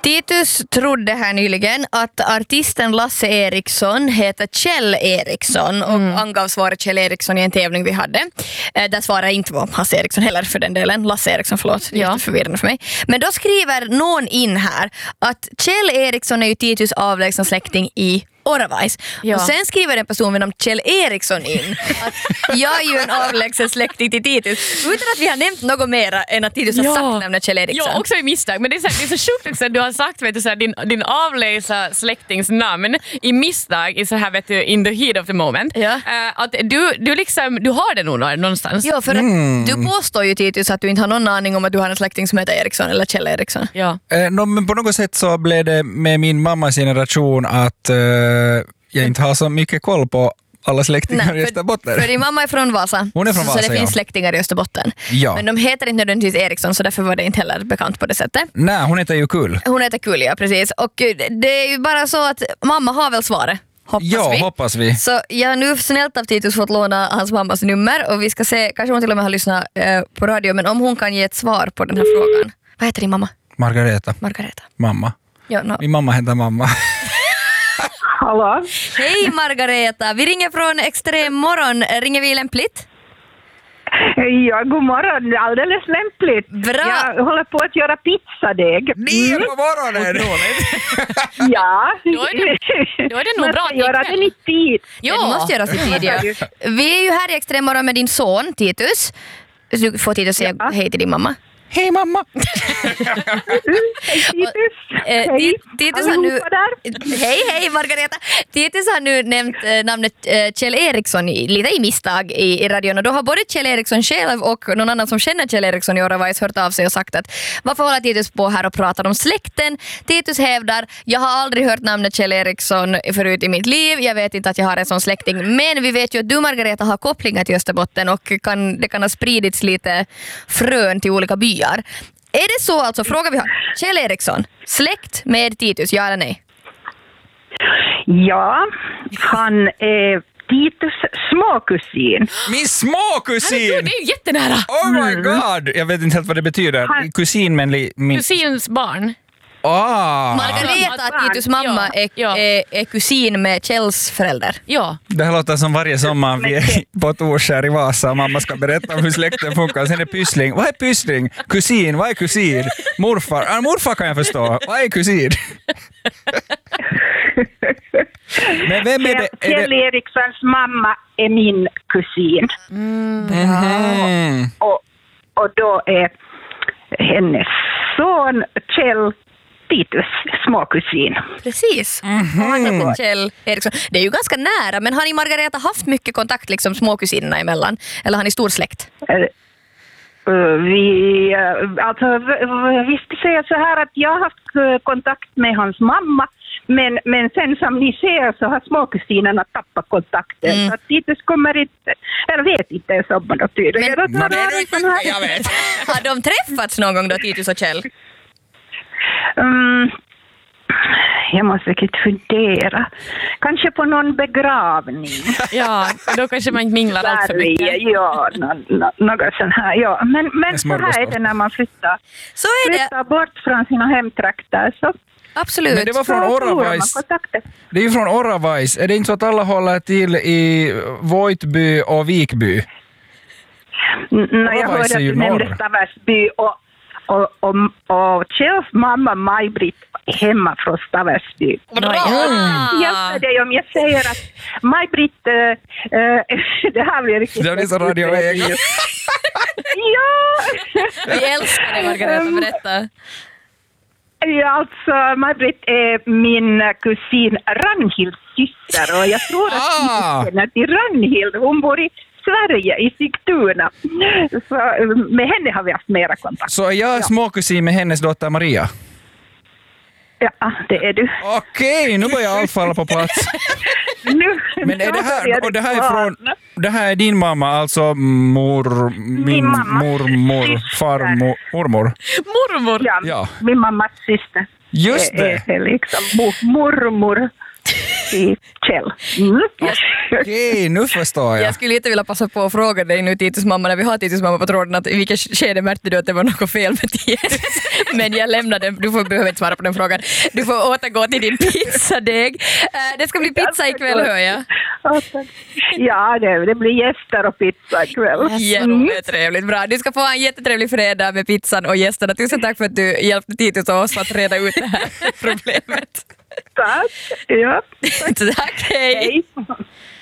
Titus trodde här nyligen att artisten Lasse Eriksson heter Kjell Eriksson och angav svaret Kjell Eriksson i en tävling vi hade. Där svarade inte var Hasse Eriksson heller för den delen. Lasse Eriksson, förlåt. Det är lite förvirrande för mig. Men då skriver någon in här att Kjell Eriksson är ju Titus avlägsna släkting i Oravais. Och sen skriver en person vid namn Kjell Eriksson in att jag är ju en avlägsen släkting till Titus utan att vi har nämnt något mer än att Titus har sagt namnet Kjell Eriksson. Ja, också i misstag. Men det är så sjukt också att du har sagt, vet du, så här, din avlägsa släktings namn i misstag i så här, vet du, in the heat of the moment. Ja. Att du liksom, du har det nog någonstans. Ja, för att du påstår ju Titus att du inte har någon aning om att du har en släkting som heter Eriksson eller Kjell Eriksson. Ja. Men på något sätt så blev det med min mammas generation att jag inte har så mycket koll på alla släktingar i Österbotten. För din mamma är från Vasa. Hon är från Vasa, så det finns släktingar i Österbotten. Ja. Men de heter inte nödvändigtvis Eriksson, så därför var det inte heller bekant på det sättet. Nej, hon heter ju Kul. Hon heter Kul, ja, precis. Och det är ju bara så att mamma har väl svaret. Hoppas vi. Så jag har nu snällt av Titus fått låna hans mammas nummer och vi ska se, kanske hon till och med har lyssnat på radio, men om hon kan ge ett svar på den här frågan. Vad heter din mamma? Margareta. Mamma. Ja, Min mamma heter mamma. Hallå? Hej Margareta, vi ringer från Extrem morgon. Ringer vi lämpligt? Ja, god morgon. Alldeles lämpligt. Bra. Jag håller på att göra pizzadeg. 9 på morgonen! Ja. Då är det nog man bra ska göra den i tid. Ja, det måste göras i tid, ja. Vi är ju här i Extrem morgon med din son Titus. Du får Titus säga hej till din mamma. Hej mamma! Titus har nu... Hej Margareta! Titus har nu nämnt namnet Kjell Eriksson lite i misstag i radion, och då har både Kjell Eriksson själv och någon annan som känner Kjell Eriksson i Oravais hört av sig och sagt att varför håller Titus på här och pratar om släkten? Titus hävdar, jag har aldrig hört namnet Kjell Eriksson förut i mitt liv, jag vet inte att jag har en sån släkting, men vi vet ju att du Margareta har kopplingar till Österbotten och det kan ha spridits lite frön till olika byar. Är det så alltså, frågar vi har Kjell Eriksson, släkt med Titus, ja eller nej? Ja, han är Titus småkusin. Min småkusin! Det är ju jättenära! Oh my god! Jag vet inte helt vad det betyder. Kusin, men min... Kusins barn. Margareta, Titus mamma är kusin med Kjells förälder. Ja. Det här låter som varje sommar vi är på Torskär i Vasa. Mamma ska berätta om hur släkten funkar. Sen är pyssling. Vad är pyssling? Kusin. Vad är kusin? Morfar. Morfar kan jag förstå. Vad är kusin? Men vem är det? Kjell Erikssons mamma är min kusin. Och då är hennes son Kjell Titus småkusin. Precis. Kjell Eriksson. Det är ju ganska nära, men har ni Margareta haft mycket kontakt liksom småkusinerna emellan? Eller har ni stor släkt? Vi ska säga så här att jag har haft kontakt med hans mamma, men sen som ni ser så har småkusinerna tappat kontakten. Så att Titus kommer inte, eller vet inte ens om man tydligen. Jag vet. Har de träffats någon gång då, Titus och Kjell? Jag måste riktigt fundera. Kanske på någon begravning. Ja, då kanske man inte minglar allt för mycket. Ja, något sånt här. Ja. Men så här är det när man flyttar. Så är det. Flyttar bort från sina hemtrakter. Så. Absolut. Men det var från Oravais. Det är ju från Oravais. Är det inte så att alla håller till i Vojtby och Vikby? Jag hörde att du nämnde Staversby och Kjells mamma Maj-Britt hemma från Staversby. Hjälper dig om jag säger att Maj-Britt det här blir riktigt... Det är så radioväg. Ja! Vi älskar dig, Margareta, berätta. Ja, alltså Maj-Britt är min kusin Ranhilds syster och jag tror att du känner till Ranhild. Hon bor i Sverige, i Sigtuna. Så med henne har vi haft mera kontakt. Så är jag småkusin med hennes dotter Maria? Ja, det är du. Okej, nu börjar allt falla på plats. Men är det här, och det här är din mamma, alltså mormor. Ja, min mammas syster. Just det. Är liksom mormor. till Kjell. Okej, nu förstår jag. Jag skulle inte vilja passa på att fråga dig nu, Titus mamma, när vi har Titus mamma på tråden, att i vilket skede märkte du att det var något fel med Titus? Men jag lämnar den, du behöver inte svara på den frågan. Du får återgå till din pizzadeg. Det ska bli pizza ikväll, hör jag. Ja, det blir gäster och pizza ikväll. Jättetrevligt, bra. Du ska få ha en jättetrevlig fredag med pizzan och gästerna. Tusen tack för att du hjälpte Titus och oss att reda ut det här problemet. Tack. Ja. Tack, hej. Hej.